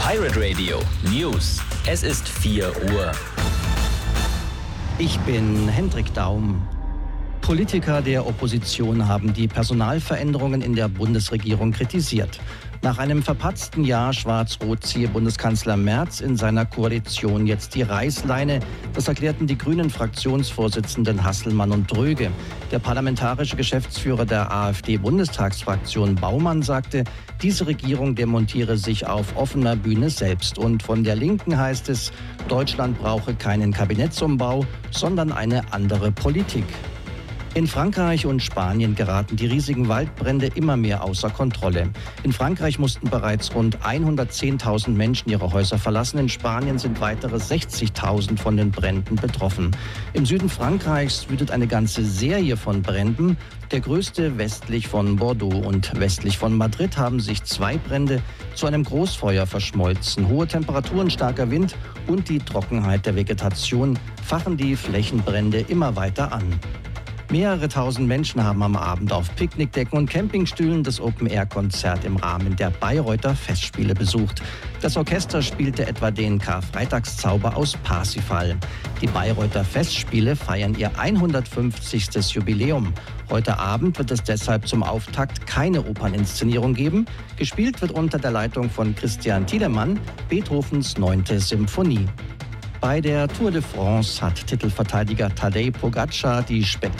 Pirate Radio News. Es ist 4 Uhr. Ich bin Hendrik Daum. Politiker der Opposition haben die Personalveränderungen in der Bundesregierung kritisiert. Nach einem verpatzten Jahr Schwarz-Rot ziehe Bundeskanzler Merz in seiner Koalition jetzt die Reißleine. Das erklärten die Grünen-Fraktionsvorsitzenden Hasselmann und Dröge. Der parlamentarische Geschäftsführer der AfD-Bundestagsfraktion Baumann sagte, diese Regierung demontiere sich auf offener Bühne selbst. Und von der Linken heißt es, Deutschland brauche keinen Kabinettsumbau, sondern eine andere Politik. In Frankreich und Spanien geraten die riesigen Waldbrände immer mehr außer Kontrolle. In Frankreich mussten bereits rund 110.000 Menschen ihre Häuser verlassen. In Spanien sind weitere 60.000 von den Bränden betroffen. Im Süden Frankreichs wütet eine ganze Serie von Bränden. Der größte westlich von Bordeaux und westlich von Madrid haben sich 2 Brände zu einem Großfeuer verschmolzen. Hohe Temperaturen, starker Wind und die Trockenheit der Vegetation fachen die Flächenbrände immer weiter an. Mehrere tausend Menschen haben am Abend auf Picknickdecken und Campingstühlen das Open-Air-Konzert im Rahmen der Bayreuther Festspiele besucht. Das Orchester spielte etwa den Karfreitagszauber aus Parsifal. Die Bayreuther Festspiele feiern ihr 150. Jubiläum. Heute Abend wird es deshalb zum Auftakt keine Operninszenierung geben. Gespielt wird unter der Leitung von Christian Thielemann Beethovens 9. Symphonie. Bei der Tour de France hat Titelverteidiger Tadej Pogačar die